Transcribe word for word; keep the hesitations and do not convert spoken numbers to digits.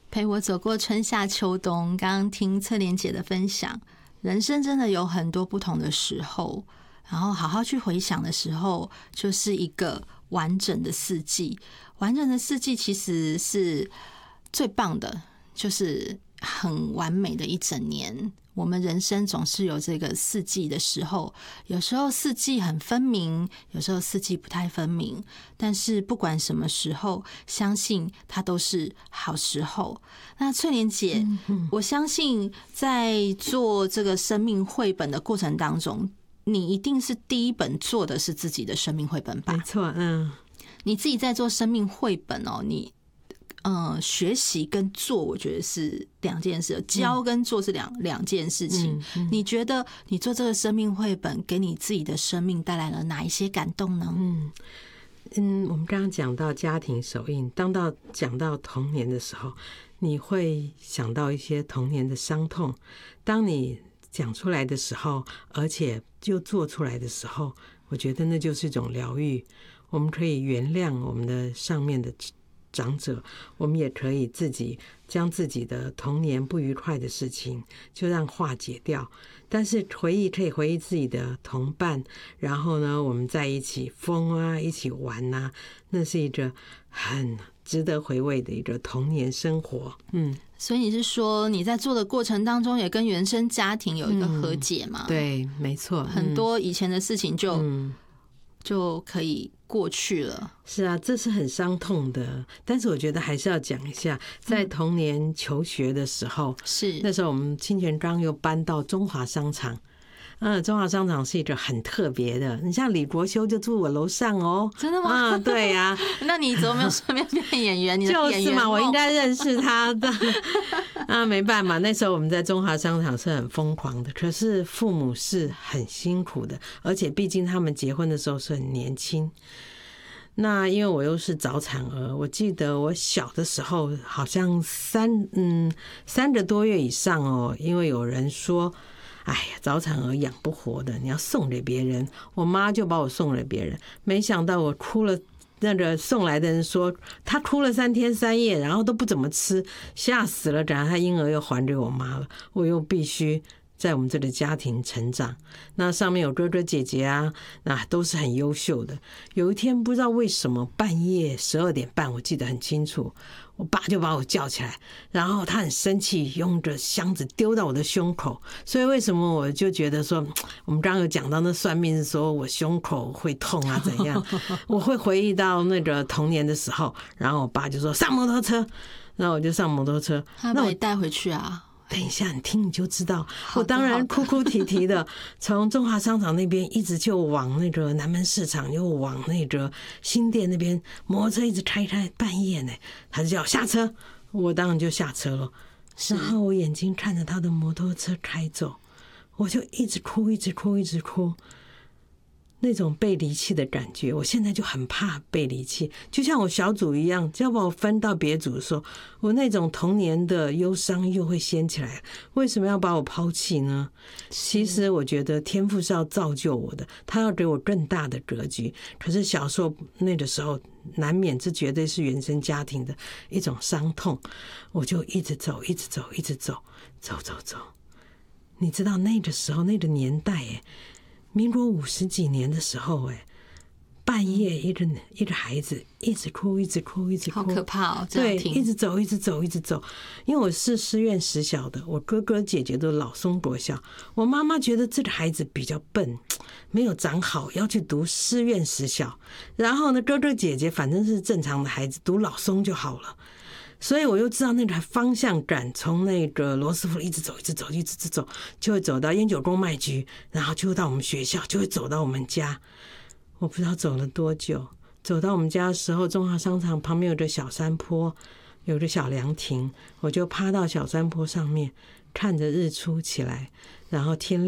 陪我走过春夏秋冬。刚刚听策莲姐的分享，人生真的有很多不同的时候，然后好好去回想的时候，就是一个完整的四季。完整的四季其实是最棒的，就是很完美的一整年。我们人生总是有这个四季的时候，有时候四季很分明，有时候四季不太分明，但是不管什么时候，相信它都是好时候。那翠莲姐，我相信在做这个生命绘本的过程当中，你一定是第一本做的是自己的生命绘本吧？ 没错，嗯， 你自己在做生命绘本哦，你嗯，学习跟做，我觉得是两件事，教跟做是两两件事情。嗯嗯、你觉得你做这个生命绘本，给你自己的生命带来了哪一些感动呢？ 嗯嗯，我们刚刚讲到家庭手印，当到讲到童年的时候，你会想到一些童年的伤痛。当你讲出来的时候，而且就做出来的时候，我觉得那就是一种疗愈。我们可以原谅我们的上面的长者，我们也可以自己将自己的童年不愉快的事情就让化解掉。但是回忆可以回忆自己的同伴，然后呢，我们在一起疯啊，一起玩啊，那是一个很值得回味的一个童年生活。嗯， 所以你是说你在做的过程当中也跟原生家庭有一个和解吗？ 嗯、对，没错， 很多以前的事情就、 嗯、 就可以过去了。 是啊，这是很伤痛的，但是我觉得还是要讲一下，在童年求学的时候，是、嗯、那时候我们清泉岗又搬到中华商场。嗯，中华商场是一个很特别的，你像李国修就住我楼上哦。 真的吗？ 嗯，对呀、啊。 那你怎么没有顺便变演员？你的演员就是嘛，我应该认识他的。啊，没办法，那时候我们在中华商场是很疯狂的，可是父母是很辛苦的，而且毕竟他们结婚的时候是很年轻。那因为我又是早产儿，我记得我小的时候好像三嗯三个多月以上哦，因为有人说，哎呀，早产儿养不活的，你要送给别人，我妈就把我送给别人。没想到我哭了，那个送来的人说他哭了三天三夜，然后都不怎么吃，吓死了。然后他婴儿又还给我妈了，我又必须在我们这个家庭成长。那上面有哥哥姐姐啊，那都是很优秀的。有一天不知道为什么半夜十二点半，我记得很清楚，我爸就把我叫起来，然后他很生气，用着箱子丢到我的胸口。所以为什么我就觉得说，我们刚刚有讲到那算命是说我胸口会痛啊怎样，我会回忆到那个童年的时候，然后我爸就说上摩托车，然后我就上摩托车， 他把你带回去啊。 等一下，你听你就知道。我当然哭哭啼啼的，从中华商场那边一直就往那个南门市场，又往那个新店那边，摩托车一直开开，半夜呢，他就叫我下车，我当然就下车了。然后我眼睛看着他的摩托车开走，我就一直哭，一直哭，一直哭。那种被离弃的感觉，我现在就很怕被离弃，就像我小组一样，只要把我分到别组的时候，我那种童年的忧伤又会掀起来。为什么要把我抛弃呢？其实我觉得天父是要造就我的，他要给我更大的格局。可是小时候那个时候，难免这绝对是原生家庭的一种伤痛，我就一直走，一直走，一直走，走走走。你知道那个时候那个年代哎。民国五十几年的时候，哎，半夜一个一个孩子一直哭，一直哭，一直哭， 好可怕哦！ 对，一直走，一直走，一直走。因为我是师院实小的，我哥哥姐姐都老松国小，我妈妈觉得这个孩子比较笨，没有长好，要去读师院实小。然后呢，哥哥姐姐反正是正常的孩子，读老松就好了。所以我又知道那个方向感，从那个罗斯福一直走，一直走，一直走，就会走到烟酒公卖局，然后就会到我们学校，就会走到我们家。我不知道走了多久，走到我们家的时候，中华商场旁边有个小山坡，有个小凉亭，我就趴到小山坡上面，看着日出起来，然后天亮。